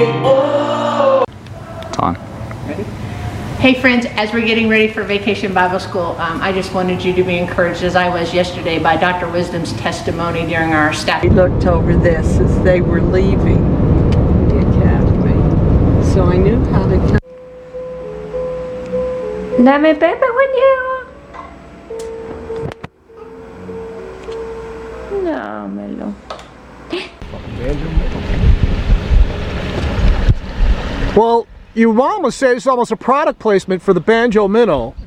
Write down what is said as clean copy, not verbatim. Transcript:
It's on. Ready? Hey friends, as we're getting ready for Vacation Bible School, I just wanted you to be encouraged as I was yesterday by Dr. Wisdom's testimony during our staff. We looked over this as they were leaving the academy, so I knew how to come. Dame Pepe with you. Dámelo. Well, your mama said it's almost a product placement for the Banjo Minnow.